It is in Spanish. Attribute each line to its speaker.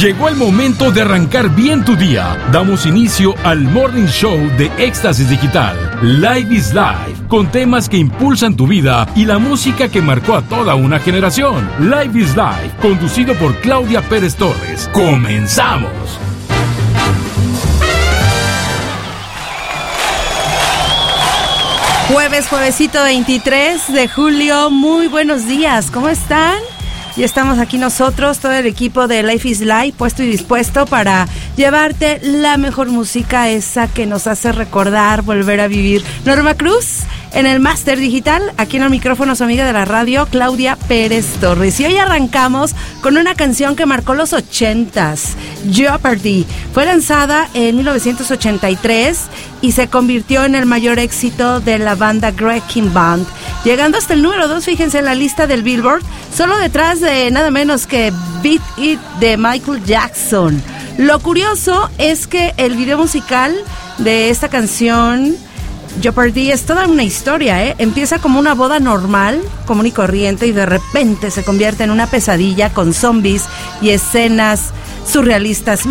Speaker 1: Llegó el momento de arrancar bien tu día. Damos inicio al Morning Show de Éxtasis Digital. Live is Life, con temas que impulsan tu vida y la música que marcó a toda una generación. Live is Life, conducido por Claudia Pérez Torres. ¡Comenzamos!
Speaker 2: Juevesito 23 de julio. Muy buenos días, ¿cómo están? Ya estamos aquí nosotros, todo el equipo de Life is Life, puesto y dispuesto para llevarte la mejor música, esa que nos hace recordar, volver a vivir. Norma Cruz, en el Máster Digital, aquí en el micrófono su amiga de la radio, Claudia Pérez Torres. Y hoy arrancamos con una canción que marcó los 80s, Jeopardy. Fue lanzada en 1983 y se convirtió en el mayor éxito de la banda Wrecking Band, llegando hasta el número 2, fíjense, en la lista del Billboard, solo detrás de nada menos que Beat It de Michael Jackson. Lo curioso es que el video musical de esta canción, Jeopardy, es toda una historia, ¿eh? Empieza como una boda normal, común y corriente, y de repente se convierte en una pesadilla con zombies y escenas surrealistas.